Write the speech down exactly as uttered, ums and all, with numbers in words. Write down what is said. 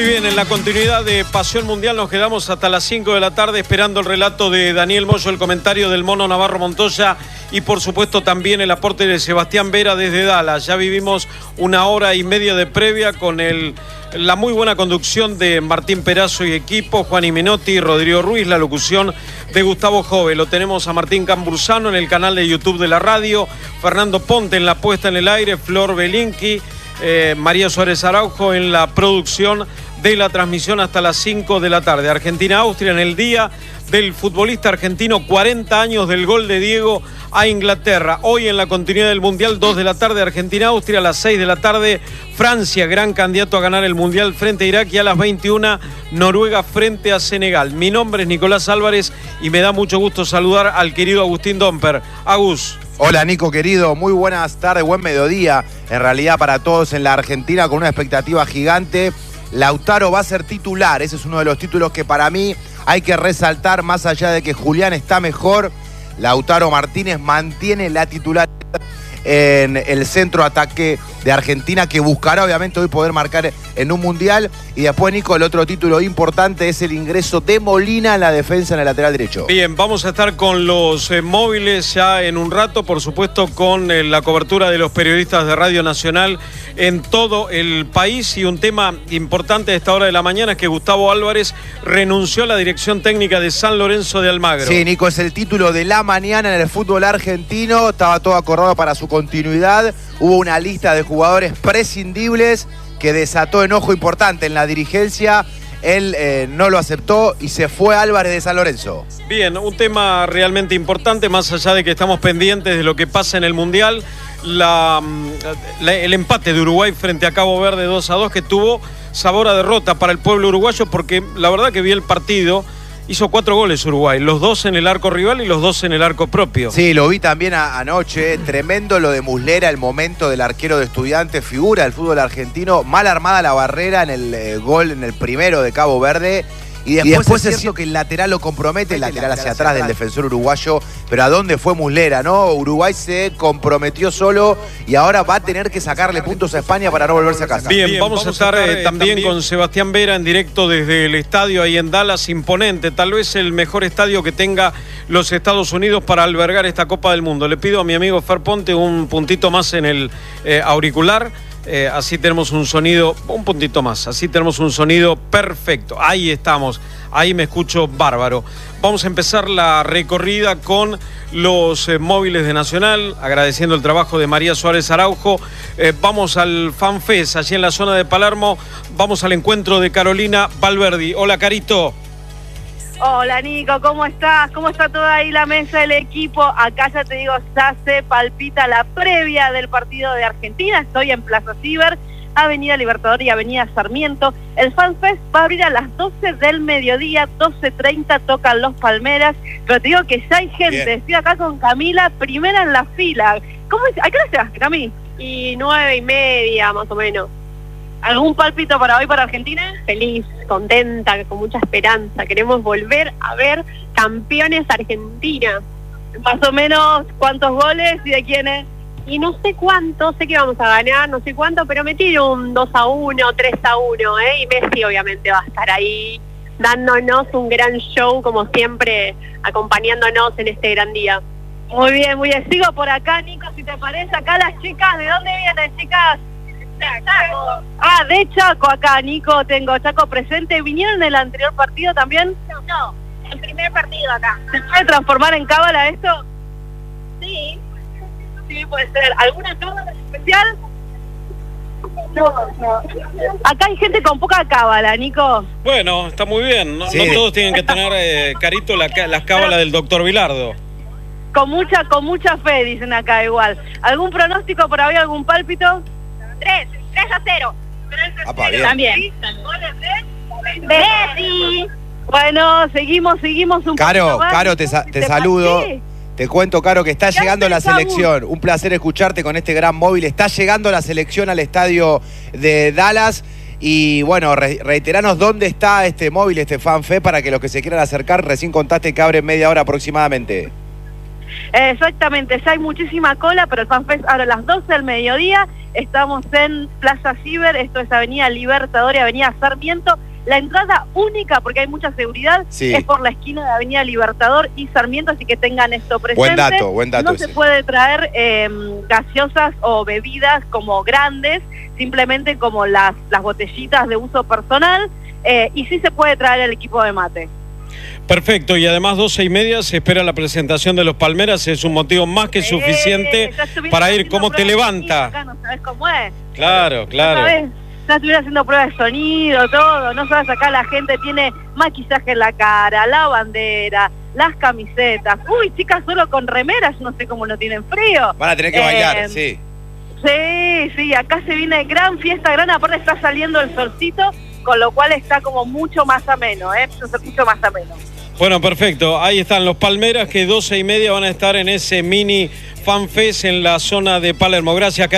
Muy bien, en la continuidad de Pasión Mundial nos quedamos hasta las cinco de la tarde esperando el relato de Daniel Moyo, el comentario del Mono Navarro Montoya y por supuesto también el aporte de Sebastián Vera desde Dallas. Ya vivimos una hora y media de previa con el, la muy buena conducción de Martín Perazo y equipo, Juan Menotti y Rodrigo Ruiz, la locución de Gustavo Jove. Lo tenemos a Martín Cambursano en el canal de YouTube de la radio, Fernando Ponte en la puesta en el aire, Flor Belinqui, eh, María Suárez Araujo en la producción de la transmisión hasta las cinco de la tarde. Argentina-Austria en el día del futbolista argentino, cuarenta años del gol de Diego a Inglaterra. Hoy en la continuidad del Mundial, dos de la tarde Argentina-Austria, a las seis de la tarde Francia, gran candidato a ganar el Mundial frente a Irak, y a las veintiuna Noruega frente a Senegal. Mi nombre es Nicolás Álvarez y me da mucho gusto saludar al querido Agustín Domper. Agus. Hola Nico querido, muy buenas tardes, buen mediodía en realidad para todos en la Argentina con una expectativa gigante. Lautaro va a ser titular, ese es uno de los títulos que para mí hay que resaltar, más allá de que Julián está mejor. Lautaro Martínez mantiene la titularidad en el centro ataque de Argentina, que buscará obviamente hoy poder marcar en un Mundial. Y después, Nico, el otro título importante es el ingreso de Molina en la defensa en el lateral derecho. Bien, vamos a estar con los eh, móviles ya en un rato, por supuesto con eh, la cobertura de los periodistas de Radio Nacional en todo el país. Y un tema importante a esta hora de la mañana es que Gustavo Álvarez renunció a la dirección técnica de San Lorenzo de Almagro. Sí, Nico, es el título de la mañana en el fútbol argentino. Estaba todo acordado para su continuidad. Hubo una lista de jugadores prescindibles que desató enojo importante en la dirigencia. Él eh, no lo aceptó y se fue Álvarez de San Lorenzo. Bien, un tema realmente importante, más allá de que estamos pendientes de lo que pasa en el Mundial. La, la, el empate de Uruguay frente a Cabo Verde dos a dos, que tuvo sabor a derrota para el pueblo uruguayo, porque la verdad que vi el partido. Hizo cuatro goles Uruguay, los dos en el arco rival y los dos en el arco propio. Sí, lo vi también a, anoche, tremendo lo de Muslera, el momento del arquero de Estudiantes, figura del fútbol argentino, mal armada la barrera en el eh, gol, en el primero de Cabo Verde. Y después, y después es cierto que el lateral lo compromete, el lateral hacia atrás del defensor uruguayo, pero ¿a dónde fue Muslera, no? Uruguay se comprometió solo y ahora va a tener que sacarle puntos a España para no volverse a casa. Bien, Bien vamos, vamos a estar, a estar eh, también, también con Sebastián Vera en directo desde el estadio ahí en Dallas, imponente, tal vez el mejor estadio que tenga los Estados Unidos para albergar esta Copa del Mundo. Le pido a mi amigo Fer Ponte un puntito más en el eh, auricular. Eh, así tenemos un sonido, un puntito más, así tenemos un sonido perfecto. Ahí estamos, ahí me escucho bárbaro. Vamos a empezar la recorrida con los eh, móviles de Nacional, agradeciendo el trabajo de María Suárez Araujo. Eh, vamos al FanFest, allí en la zona de Palermo. Vamos al encuentro de Carolina Valverdi. Hola, Carito. Hola Nico, ¿cómo estás? ¿Cómo está toda ahí la mesa del equipo? Acá ya te digo, ya se palpita la previa del partido de Argentina. Estoy en Plaza Ciber, Avenida Libertador y Avenida Sarmiento. El FanFest va a abrir a las doce del mediodía, doce treinta tocan los Palmeras. Pero te digo que ya hay gente. Bien. Estoy acá con Camila, primera en la fila. ¿Cómo es? ¿A qué hora llegaste, Cami? Y nueve y media, más o menos. ¿Algún pálpito para hoy para Argentina? Feliz, contenta, con mucha esperanza. Queremos volver a ver campeones Argentina. Más o menos, ¿cuántos goles y de quiénes? Y no sé cuánto, sé que vamos a ganar, no sé cuánto, pero me tiro un dos a uno, tres a uno, ¿eh? Y Messi obviamente va a estar ahí dándonos un gran show, como siempre, acompañándonos en este gran día. Muy bien, muy bien. Sigo por acá, Nico, si te parece. Acá las chicas, ¿de dónde vienen, chicas? Chaco. Ah, de Chaco acá, Nico, tengo Chaco presente. ¿Vinieron en el anterior partido también? No, no, el primer partido acá. ¿Se puede transformar en cábala esto? Sí. Sí, puede ser. ¿Alguna cábala especial? No, no. Acá hay gente con poca cábala, Nico. Bueno, está muy bien. No, sí. No todos tienen que tener, eh, Carito, la, las cábalas del doctor Vilardo. Con mucha, con mucha fe, dicen acá igual. ¿Algún pronóstico por ahí, algún pálpito? Tres, tres a cero. Apa, bien. También. Messi. Bueno, seguimos, seguimos un Caro, poquito más. Caro, te, sa te ¿Te saludo. pasé? Te cuento, Caro, que está llegando la empezamos. selección. Un placer escucharte con este gran móvil. Está llegando la selección al estadio de Dallas. Y bueno, re reiteranos dónde está este móvil, este FanFest, para que los que se quieran acercar, recién contaste que abre media hora aproximadamente. Eh, exactamente, ya hay muchísima cola, pero el FanFest ahora a las doce del mediodía, estamos en Plaza Ciber, esto es Avenida Libertador y Avenida Sarmiento. La entrada única, porque hay mucha seguridad, sí. es por la esquina de Avenida Libertador y Sarmiento, así que tengan esto presente. Buen dato, buen dato No ese. se puede traer eh, gaseosas o bebidas como grandes, simplemente como las, las botellitas de uso personal, eh, y sí se puede traer el equipo de mate. Perfecto, y además doce y media se espera la presentación de los Palmeras, es un motivo más que suficiente eh, para ir. ¿Cómo te levanta? Acá no sabes cómo es. Claro, claro. ¿Sabes? Ya estuviera haciendo pruebas de sonido, todo, no sabes, acá la gente tiene maquillaje en la cara, la bandera, las camisetas. Uy, chicas, solo con remeras, no sé cómo no tienen frío. Van a tener que Eh, bailar, sí. Sí, sí, acá se viene gran fiesta, gran aparte está saliendo el solcito, con lo cual está como mucho más ameno, ¿eh? Mucho más ameno. Bueno, perfecto. Ahí están los Palmeras que doce y media van a estar en ese mini FanFest en la zona de Palermo. Gracias, Karina.